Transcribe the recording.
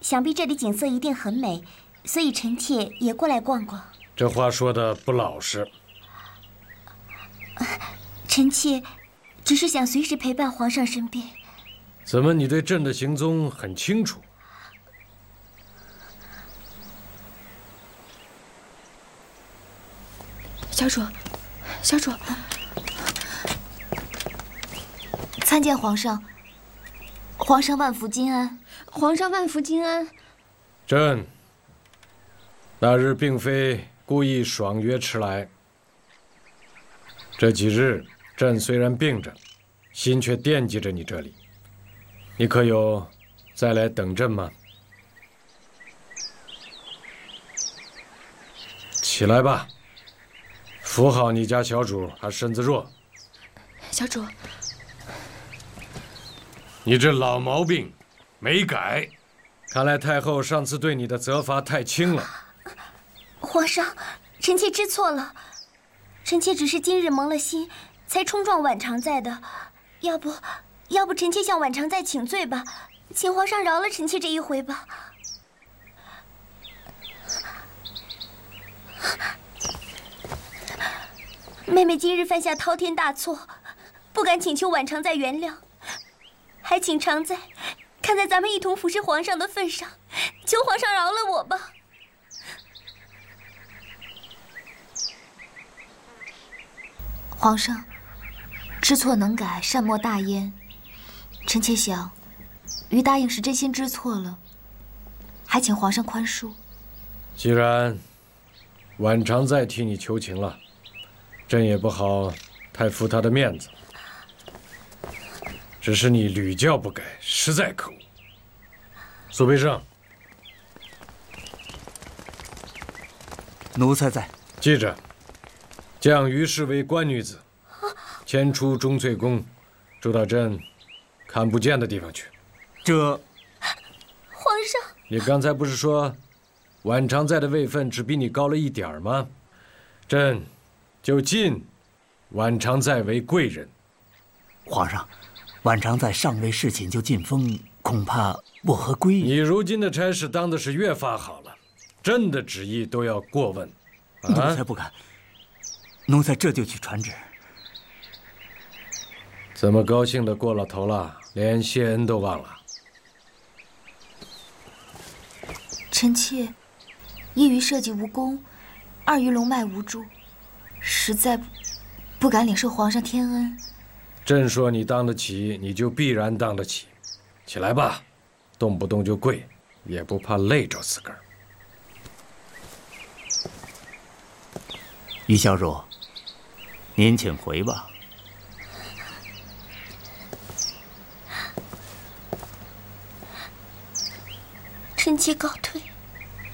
想必这里景色一定很美，所以臣妾也过来逛逛。 这话说的不老实。 臣妾只是想随时陪伴皇上身边。 怎么，你对朕的行踪很清楚？ 小主，小主， 参见皇上。皇上万福金安。 皇上万福金安。 朕那日并非故意爽约迟来。这几日，朕虽然病着，心却惦记着你这里。你可有再来等朕吗？起来吧，扶好你家小主，她身子弱。 小主， 你这老毛病没改，看来太后上次对你的责罚太轻了。 皇上，臣妾知错了，臣妾只是今日蒙了心，才冲撞婉常在的。要不臣妾向婉常在请罪吧，请皇上饶了臣妾这一回吧。妹妹今日犯下滔天大错，不敢请求婉常在原谅，还请常在看在咱们一同服侍皇上的份上，求皇上饶了我吧。皇上，知错能改，善莫大焉。臣妾想，于答应是真心知错了，还请皇上宽恕。 既然婉常在替你求情了，朕也不好太负他的面子。只是你屡教不改，实在可恶。苏培盛， 奴才在。 记着，降于氏为官女子，迁出钟粹宫，住到朕看不见的地方去。 这， 皇上， 你刚才不是说婉常在的位分只比你高了一点儿吗？朕就晋婉常在为贵人。 皇上，婉常在尚未侍寝就进封，恐怕不合规矩。 你如今的差事当的是越发好了，朕的旨意都要过问。 奴才不敢，奴才这就去传旨。 怎么高兴的过了头了，连谢恩都忘了？ 臣妾一于社稷无功，二于龙脉无助，实在不敢领受皇上天恩。 朕说你当得起，你就必然当得起。起来吧，动不动就跪，也不怕累着自个儿。 于小主，您请回吧。 臣妾告退。